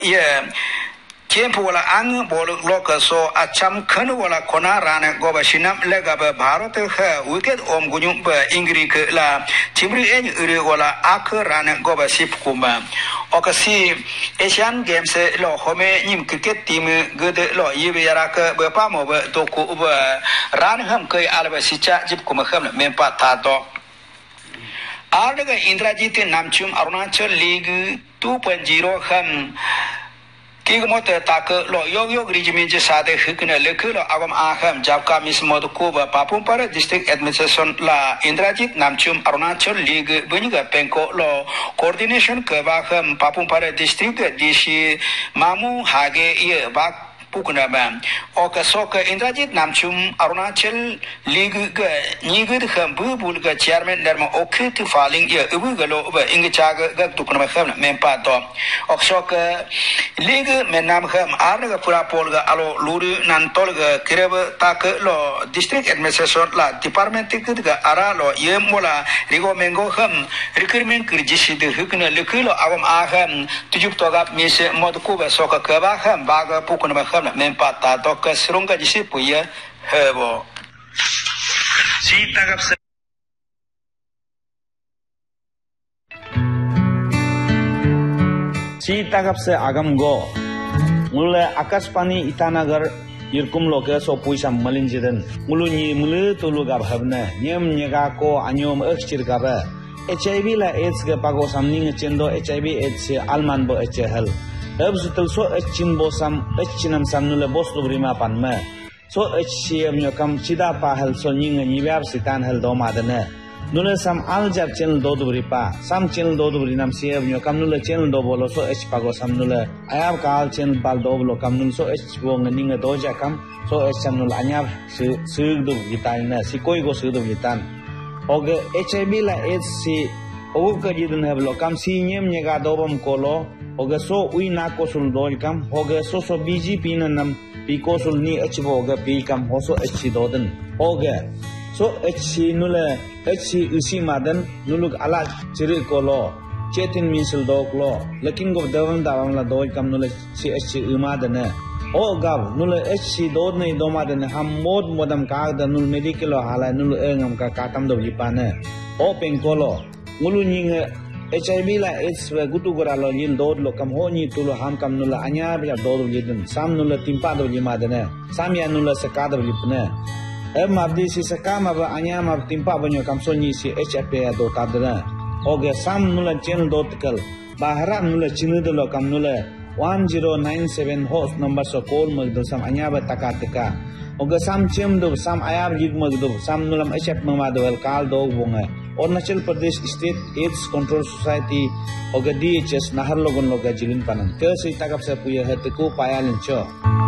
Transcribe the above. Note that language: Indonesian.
ye Tiempo wala ang bolok loka so acham khanu wala kona rana goba sinam lega ba bharat kha wicket om gunyum ba ingri ke la chimri en ure wala ak rana goba sip kuma okasi Asian Games lo home nim cricket team gede lo yibe yara ka ba pa mo ba to ku ba ran ham kai alba sicha jip kuma kham men pa ta do ardaga Indrajit Namchum Arunachal League 2.0 kham Kigmote taka lo yog regimen je sade hikna lekho lo agam aham jabka mismod kuba Papumpara district administration la Indrajit Namchum Arunachal League buniga penko lo coordination ke baham Papumpara district DC mamu hage ye bak Pukuna bam. Oka soka Indrajit Namchum Arunachal League ga nigud kham bubul ga chairman derma okay to filing ya ubu galo ba ingichaga ga tukuna kham mempa to. Ok soka League menam kham arga pura pol ga alo luru nantol ga kireba tak lo district administration la department ga ara lo yem mola rigo mengo kham recruitment kirjisi de hukna lekilo awam aham tujup toga mis mod kuba soka ka ba kham baga pukuna kham Mempata toka serungga jisi puya hebo. Si tagap se agam go. Mula Akaspani Itanagar Yirkum loke so puisam malinjidan. Mulunyi mulu tulu gab habna. Nyem nyega ko anyom ekchir gaba. HIV la AIDS ga pago samning chendo HIV AIDS alman bo hel. Abzutul so echin bosam echinam samnule boslu brima panma so echiem nyokam chida pa hel so nyinga nyibyab sitan hel do madane nule sam aljab channel do bripa sam channel do brinam siem nyokam nule channel do bolo so ech pago samnule ayab kal channel bal do bolo kam nul so ech bo nganinga do jakam so ech samnul anyab sug do gitaina sikoi go sug do gitan oge HIV la si oga jidun heblo kam si nyem nyega dobam kolo oga so ui na kosul dol kam oga so BGP nanam pi kosul ni achbo oga pi kam hoso achi dodan oga so achi nula achi usi madan nuluk ala chiri kolo chetin misil doklo lakin go davam la dol kam nula si achi umadana oga nula achi dod nei domadana ham mod modam ka da nul medical hala nul engam ka katam do lipana o pengkolo ngulu nyinga HIV la AIDS wa gutu gora lo yil dod lo kam ho ni tulo ham kam nula anya bya dod yidin sam nula timpa do lima dana sam ya nula saka do lipna mabdi si saka ma ba anya ma timpa banyo kam so ni si HIV do tadana oge sam nula channel do tikal bahara nula chinu do lo kam nula 1097 host number so call mag do sam anya ba taka taka oge sam chem do sam ayab yig mag do sam nulam HIV ma do kal do bunga Arunachal Pradesh State AIDS Control Society oga DHS Naharlogon loga jilin panan ke si tagap sa puya hatiku payalin cho